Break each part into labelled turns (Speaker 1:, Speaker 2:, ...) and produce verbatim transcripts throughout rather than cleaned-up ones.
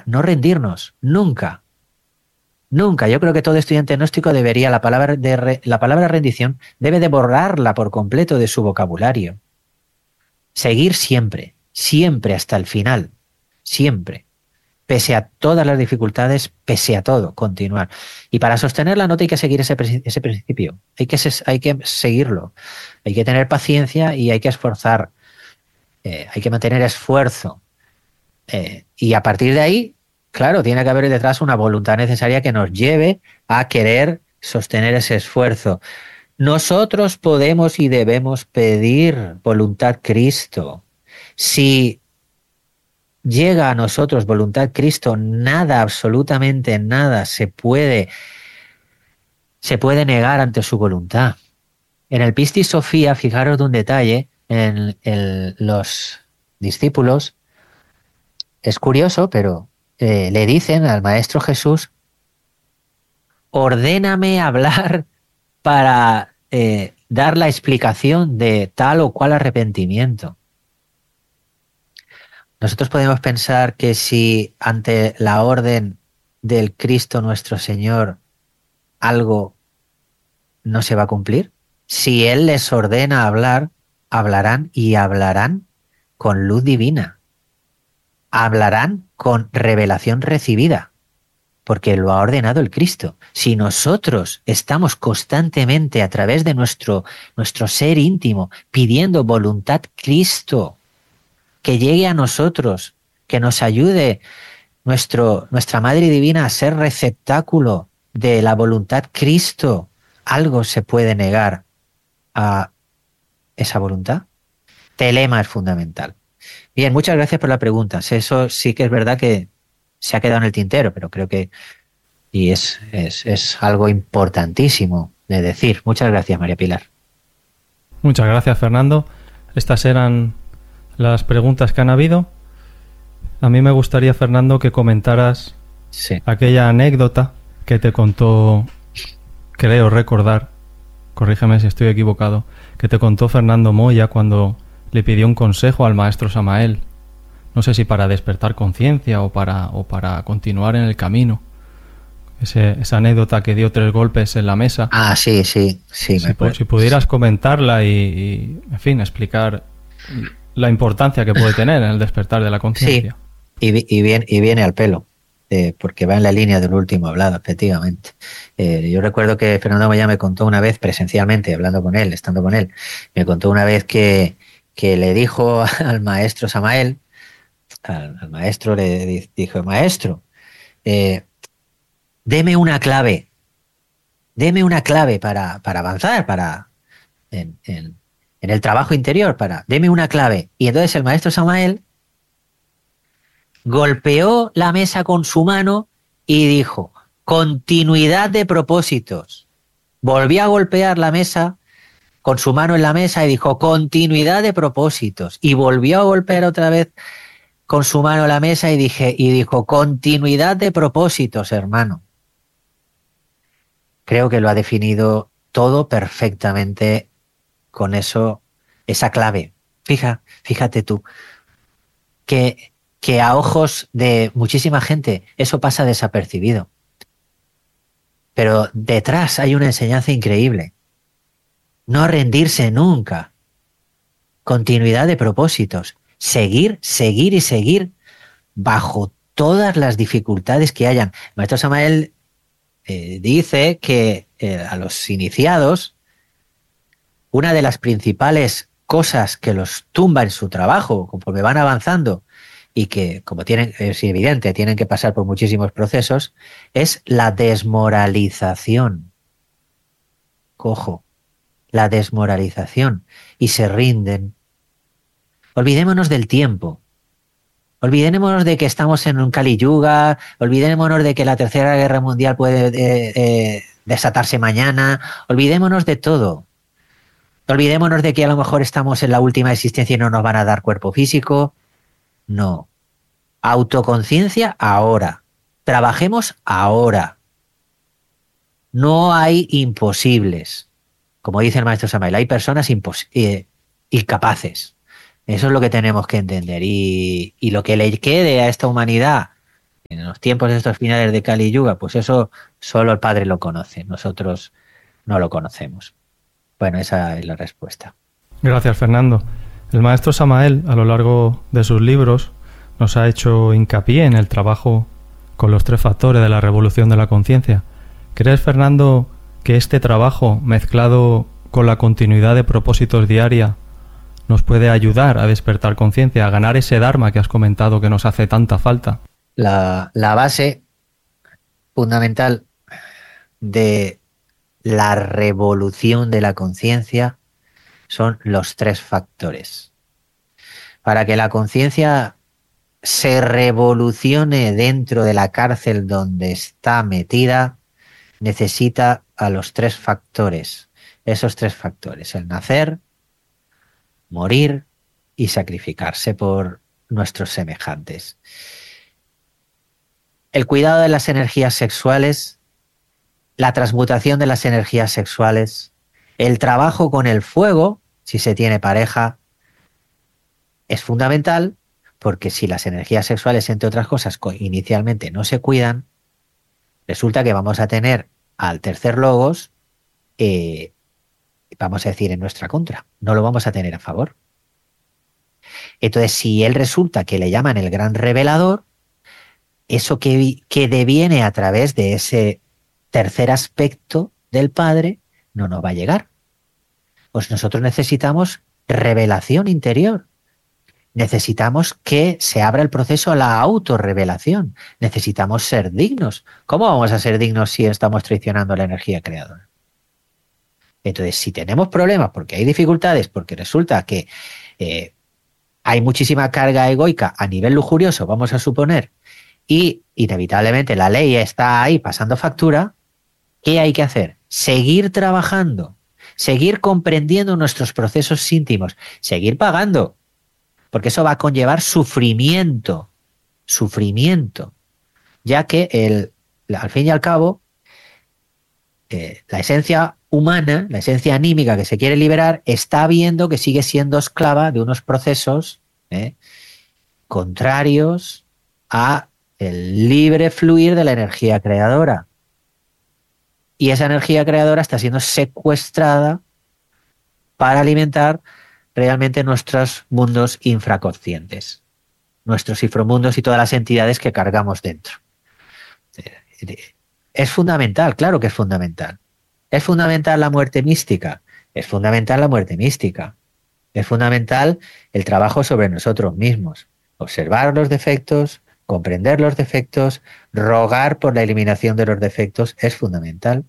Speaker 1: no rendirnos, nunca. Nunca. Yo creo que todo estudiante gnóstico debería, la palabra, de re, la palabra rendición, debe de borrarla por completo de su vocabulario. Seguir siempre, siempre hasta el final, siempre. Pese a todas las dificultades, pese a todo, continuar. Y para sostener la nota hay que seguir ese, ese principio, hay que, hay que seguirlo, hay que tener paciencia y hay que esforzar, eh, hay que mantener esfuerzo. Eh, y a partir de ahí, claro, tiene que haber detrás una voluntad necesaria que nos lleve a querer sostener ese esfuerzo. Nosotros podemos y debemos pedir voluntad Cristo. Si llega a nosotros voluntad Cristo, nada, absolutamente nada se puede, se puede negar ante su voluntad. En el Pistis Sophia, fijaros de un detalle, en el, los discípulos, es curioso, pero eh, le dicen al Maestro Jesús, ordéname hablar para eh, dar la explicación de tal o cual arrepentimiento. Nosotros podemos pensar que si ante la orden del Cristo nuestro Señor algo no se va a cumplir, si Él les ordena hablar, hablarán y hablarán con luz divina, hablarán con revelación recibida, porque lo ha ordenado el Cristo. Si nosotros estamos constantemente a través de nuestro, nuestro ser íntimo pidiendo voluntad Cristo, que llegue a nosotros, que nos ayude nuestro, nuestra Madre Divina a ser receptáculo de la voluntad Cristo, ¿algo se puede negar a esa voluntad? Telema es fundamental. Bien, muchas gracias por la pregunta. Eso sí que es verdad que se ha quedado en el tintero, pero creo que y es, es, es algo importantísimo de decir. Muchas gracias, María Pilar.
Speaker 2: Muchas gracias, Fernando. Estas eran las preguntas que han habido. A mí me gustaría, Fernando, que comentaras sí. aquella anécdota que te contó, creo recordar, corrígeme si estoy equivocado, que te contó Fernando Moya cuando le pidió un consejo al maestro Samael. No sé si para despertar conciencia o para, o para continuar en el camino. Ese, esa anécdota que dio tres golpes en la mesa.
Speaker 1: Ah, sí, sí, sí.
Speaker 2: Si, me si pudieras comentarla y, y, en fin, explicar la importancia que puede tener en el despertar de la conciencia.
Speaker 1: Sí, y, y, viene, y viene al pelo, eh, porque va en la línea del último hablado, efectivamente. Eh, yo recuerdo que Fernando Moya me contó una vez, presencialmente, hablando con él, estando con él, me contó una vez que, que le dijo al maestro Samael, al, al maestro le dijo, maestro, eh, deme una clave, deme una clave para, para avanzar, para en, en, en el trabajo interior, para, deme una clave. Y entonces el maestro Samael golpeó la mesa con su mano y dijo, continuidad de propósitos. Volvió a golpear la mesa con su mano en la mesa y dijo, continuidad de propósitos. Y volvió a golpear otra vez con su mano en la mesa y, dije, y dijo, continuidad de propósitos, hermano. Creo que lo ha definido todo perfectamente con eso, esa clave. Fija, fíjate tú, que, que a ojos de muchísima gente eso pasa desapercibido. Pero detrás hay una enseñanza increíble. No rendirse nunca. Continuidad de propósitos. Seguir, seguir y seguir bajo todas las dificultades que hayan. El maestro Samael eh, dice que eh, a los iniciados una de las principales cosas que los tumba en su trabajo conforme van avanzando y que, como tienen, es evidente, tienen que pasar por muchísimos procesos, es la desmoralización. Cojo, la desmoralización. Y se rinden. Olvidémonos del tiempo. Olvidémonos de que estamos en un Kali Yuga, olvidémonos de que la Tercera Guerra Mundial puede eh, eh, desatarse mañana, olvidémonos de todo. Olvidémonos de que a lo mejor estamos en la última existencia y no nos van a dar cuerpo físico. No. Autoconciencia ahora. Trabajemos ahora. No hay imposibles. Como dice el maestro Samael, hay personas impos- eh, incapaces. Eso es lo que tenemos que entender. Y, y lo que le quede a esta humanidad En los tiempos de estos finales de Kali Yuga, pues eso solo el Padre lo conoce, nosotros no lo conocemos. Bueno, esa es la respuesta.
Speaker 2: Gracias, Fernando. El maestro Samael, a lo largo de sus libros, nos ha hecho hincapié en el trabajo con los tres factores de la revolución de la conciencia. ¿Crees, Fernando, que este trabajo, mezclado con la continuidad de propósitos diaria, nos puede ayudar a despertar conciencia, a ganar ese Dharma que has comentado que nos hace tanta falta?
Speaker 1: La, la base fundamental de la revolución de la conciencia son los tres factores. Para que la conciencia se revolucione dentro de la cárcel donde está metida, necesita a los tres factores. Esos tres factores: el nacer, morir y sacrificarse por nuestros semejantes. El cuidado de las energías sexuales, la transmutación de las energías sexuales, el trabajo con el fuego, si se tiene pareja, es fundamental, porque si las energías sexuales, entre otras cosas, inicialmente no se cuidan, resulta que vamos a tener al tercer logos, eh, vamos a decir, en nuestra contra. No lo vamos a tener a favor. Entonces, si él resulta que le llaman el gran revelador, eso que, que deviene a través de ese tercer aspecto del Padre no nos va a llegar. Pues nosotros necesitamos revelación interior. Necesitamos que se abra el proceso a la autorrevelación. Necesitamos ser dignos. ¿Cómo vamos a ser dignos si estamos traicionando la energía creadora? Entonces, si tenemos problemas, porque hay dificultades, porque resulta que eh, hay muchísima carga egoica a nivel lujurioso, vamos a suponer, y inevitablemente la ley está ahí pasando factura, ¿qué hay que hacer? Seguir trabajando, seguir comprendiendo nuestros procesos íntimos, seguir pagando, porque eso va a conllevar sufrimiento, sufrimiento, ya que el, al fin y al cabo, eh, la esencia humana, la esencia anímica que se quiere liberar, está viendo que sigue siendo esclava de unos procesos eh, contrarios a el libre fluir de la energía creadora. Y esa energía creadora está siendo secuestrada para alimentar realmente nuestros mundos infraconscientes, nuestros inframundos y todas las entidades que cargamos dentro. Es fundamental, claro que es fundamental. ¿Es fundamental la muerte mística? Es fundamental la muerte mística. Es fundamental el trabajo sobre nosotros mismos. Observar los defectos, comprender los defectos, rogar por la eliminación de los defectos es fundamental.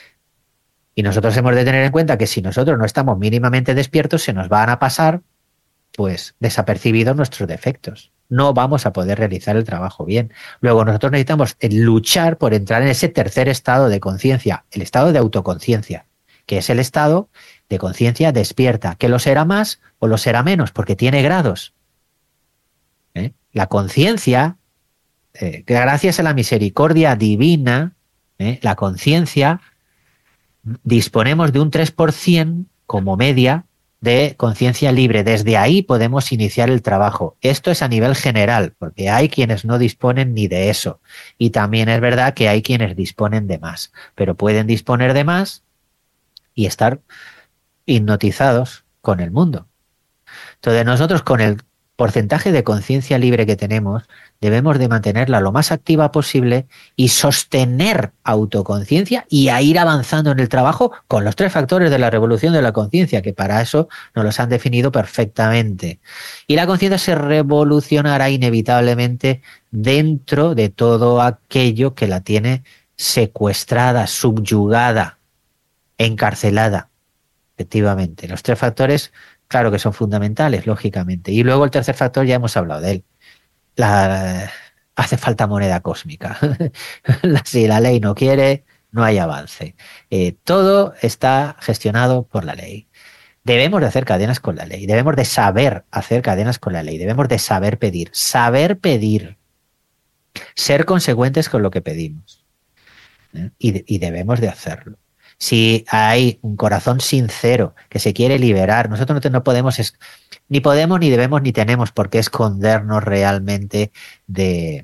Speaker 1: Y nosotros hemos de tener en cuenta que si nosotros no estamos mínimamente despiertos, se nos van a pasar, pues, desapercibidos nuestros defectos. No vamos a poder realizar el trabajo bien. Luego nosotros necesitamos luchar por entrar en ese tercer estado de conciencia, el estado de autoconciencia, que es el estado de conciencia despierta, que lo será más o lo será menos, porque tiene grados. ¿Eh? La conciencia, eh, gracias a la misericordia divina, ¿eh? la conciencia, disponemos de un tres por ciento como media de conciencia libre. Desde ahí podemos iniciar el trabajo. Esto es a nivel general, porque hay quienes no disponen ni de eso. Y también es verdad que hay quienes disponen de más, pero pueden disponer de más y estar hipnotizados con el mundo. Entonces nosotros, con el porcentaje de conciencia libre que tenemos, debemos de mantenerla lo más activa posible y sostener autoconciencia y a ir avanzando en el trabajo con los tres factores de la revolución de la conciencia, que para eso nos los han definido perfectamente. Y la conciencia se revolucionará inevitablemente dentro de todo aquello que la tiene secuestrada, subyugada, encarcelada. Efectivamente, los tres factores, claro que son fundamentales, lógicamente. Y luego el tercer factor, ya hemos hablado de él. La, hace falta moneda cósmica. Si la ley no quiere, no hay avance. Eh, todo está gestionado por la ley. Debemos de hacer cadenas con la ley. Debemos de saber hacer cadenas con la ley. Debemos de saber pedir. Saber pedir. Ser consecuentes con lo que pedimos. ¿Eh? Y, y debemos de hacerlo. Si hay un corazón sincero que se quiere liberar, nosotros no, no podemos, ni podemos, ni debemos, ni tenemos por qué escondernos realmente de,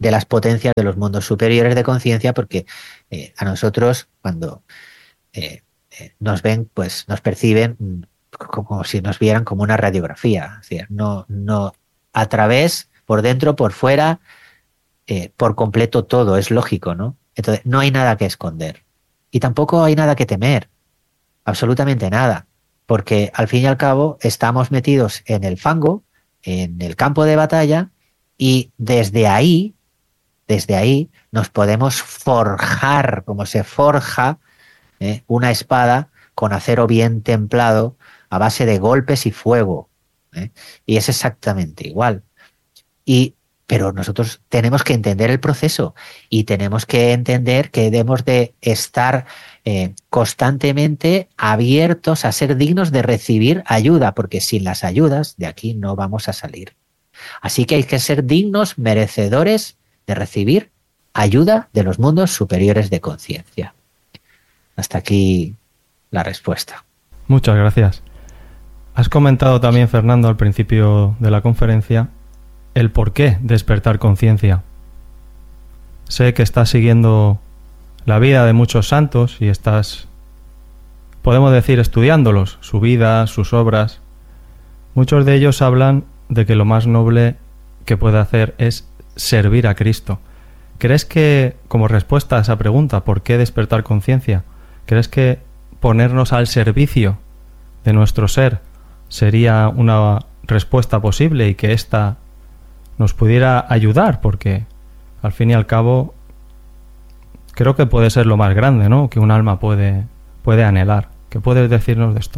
Speaker 1: de las potencias de los mundos superiores de conciencia, porque eh, a nosotros cuando eh, eh, nos ven, pues nos perciben como si nos vieran como una radiografía, es decir, no, no a través, por dentro, por fuera, eh, por completo todo, es lógico, ¿no? Entonces no hay nada que esconder y tampoco hay nada que temer, absolutamente nada, porque al fin y al cabo estamos metidos en el fango, en el campo de batalla, y desde ahí, desde ahí nos podemos forjar, como se forja ¿eh? una espada con acero bien templado a base de golpes y fuego. ¿eh? Y es exactamente igual. Y, pero nosotros tenemos que entender el proceso y tenemos que entender que debemos de estar eh, constantemente abiertos a ser dignos de recibir ayuda, porque sin las ayudas de aquí no vamos a salir. Así que hay que ser dignos, merecedores de recibir ayuda de los mundos superiores de conciencia. Hasta aquí la respuesta.
Speaker 2: Muchas gracias. Has comentado también, Fernando, al principio de la conferencia, el por qué despertar conciencia. Sé que estás siguiendo la vida de muchos santos y estás, podemos decir, estudiándolos, su vida, sus obras. Muchos de ellos hablan de que lo más noble que puede hacer es servir a Cristo. ¿Crees que, como respuesta a esa pregunta, ¿por qué despertar conciencia? ¿Crees que ponernos al servicio de nuestro ser sería una respuesta posible y que ésta nos pudiera ayudar? Porque, al fin y al cabo, creo que puede ser lo más grande, ¿no?, que un alma puede, puede anhelar. ¿Qué puedes decirnos de esto?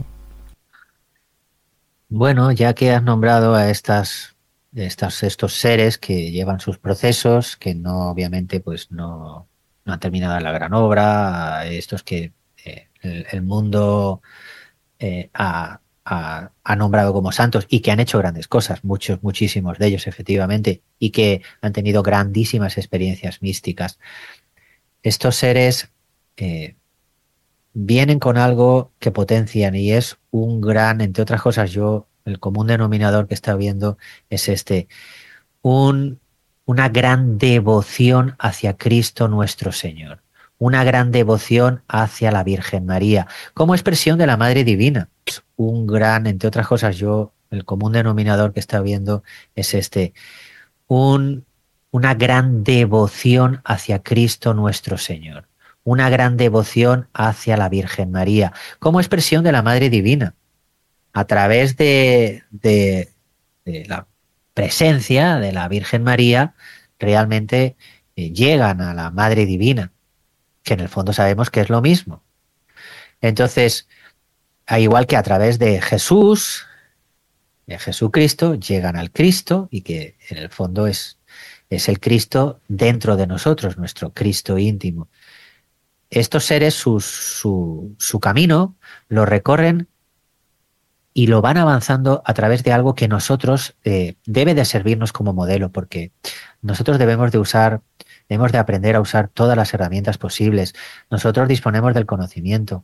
Speaker 1: Bueno, ya que has nombrado a estas, estas, estos seres que llevan sus procesos, que no, obviamente, pues no, no han terminado la gran obra, estos que eh, el, el mundo eh, ha, ha, ha nombrado como santos y que han hecho grandes cosas, muchos, muchísimos de ellos, efectivamente, y que han tenido grandísimas experiencias místicas. Estos seres eh, vienen con algo que potencian y es un gran, entre otras cosas, yo, el común denominador que está viendo es este, un, una gran devoción hacia Cristo nuestro Señor, una gran devoción hacia la Virgen María, como expresión de la Madre Divina. Un gran, entre otras cosas, yo, el común denominador que está viendo es este, un, una gran devoción hacia Cristo nuestro Señor, una gran devoción hacia la Virgen María, como expresión de la Madre Divina, a través de, de, de la presencia de la Virgen María, realmente eh, llegan a la Madre Divina, que en el fondo sabemos que es lo mismo. Entonces, al igual que a través de Jesús, de Jesucristo, llegan al Cristo y que en el fondo es, es el Cristo dentro de nosotros, nuestro Cristo íntimo. Estos seres, su, su, su camino lo recorren y lo van avanzando a través de algo que nosotros eh, debe de servirnos como modelo, porque nosotros debemos de usar, debemos de aprender a usar todas las herramientas posibles. Nosotros disponemos del conocimiento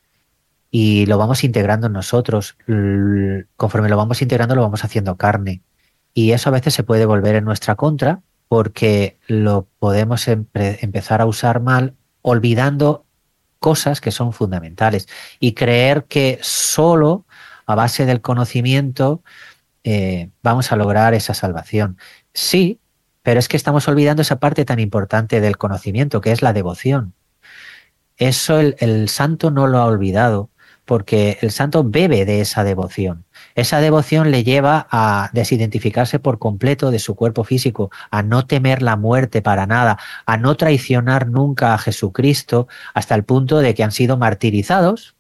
Speaker 1: y lo vamos integrando en nosotros. Conforme lo vamos integrando, lo vamos haciendo carne. Y eso a veces se puede volver en nuestra contra porque lo podemos empe- empezar a usar mal, olvidando cosas que son fundamentales y creer que solo a base del conocimiento eh, vamos a lograr esa salvación. Sí, pero es que estamos olvidando esa parte tan importante del conocimiento, que es la devoción. Eso el, el santo no lo ha olvidado, porque el santo bebe de esa devoción. Esa devoción le lleva a desidentificarse por completo de su cuerpo físico, a no temer la muerte para nada, a no traicionar nunca a Jesucristo hasta el punto de que han sido martirizados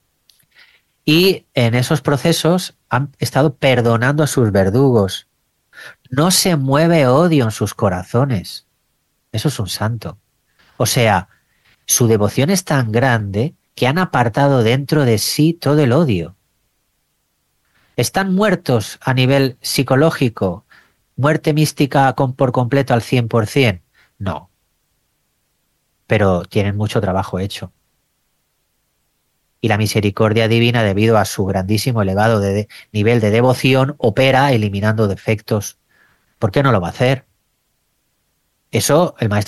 Speaker 1: y en esos procesos han estado perdonando a sus verdugos. No se mueve odio en sus corazones. Eso es un santo. O sea, su devoción es tan grande que han apartado dentro de sí todo el odio. ¿Están muertos a nivel psicológico? ¿Muerte mística con, por completo al cien por cien? No. Pero tienen mucho trabajo hecho. Y la misericordia divina, debido a su grandísimo elevado de, de, nivel de devoción, opera eliminando defectos. ¿Por qué no lo va a hacer? Eso el maestro